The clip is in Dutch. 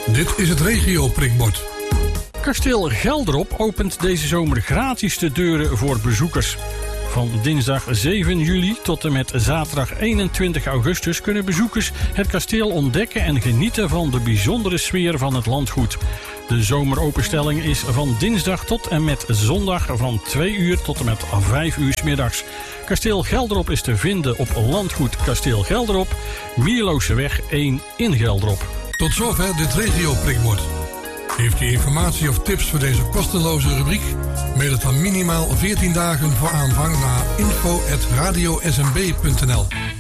Dit is het regio-prikbord. Kasteel Gelderop opent deze zomer gratis de deuren voor bezoekers. Van dinsdag 7 juli tot en met zaterdag 21 augustus kunnen bezoekers het kasteel ontdekken en genieten van de bijzondere sfeer van het landgoed. De zomeropenstelling is van dinsdag tot en met zondag van 2 uur tot en met 5 uur 's middags. Kasteel Gelderop is te vinden op landgoed Kasteel Gelderop, Mierlooseweg 1 in Gelderop. Tot zover dit regio-prikbord. Heeft u informatie of tips voor deze kosteloze rubriek? Mail het dan minimaal 14 dagen voor aanvang naar info@radiosmb.nl.